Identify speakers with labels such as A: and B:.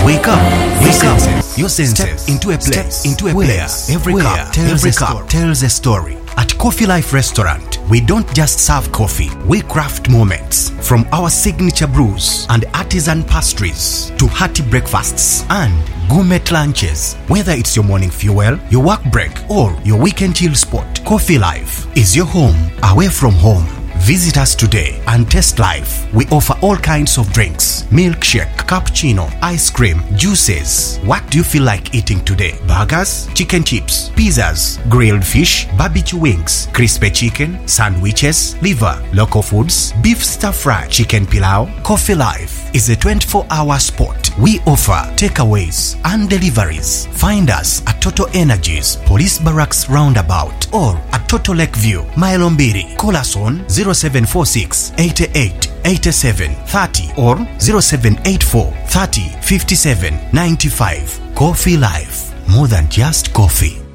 A: Wake up. Your senses. Step into a place. Every cup tells a story. At Coffee Life Restaurant, we don't just serve coffee. We craft moments. From our signature brews and artisan pastries to hearty breakfasts and gourmet lunches. Whether it's your morning fuel, your work break, or your weekend chill spot, Coffee Life is your home away from home. Visit us today and taste life. We offer all kinds of drinks, milkshake, cappuccino, ice cream, juices. What do you feel like eating today? Burgers, chicken chips, pizzas, grilled fish, barbecue wings, crispy chicken, sandwiches, liver, local foods, beef stir fry, chicken pilau. Coffee Life is a 24-hour spot. We offer takeaways and deliveries. Find us at Total Energies, Police Barracks Roundabout, or at Total Lakeview, Mailombiri. Call us on 0746 88 87 30 or 0784 30 57 95. Coffee Life, more than just coffee.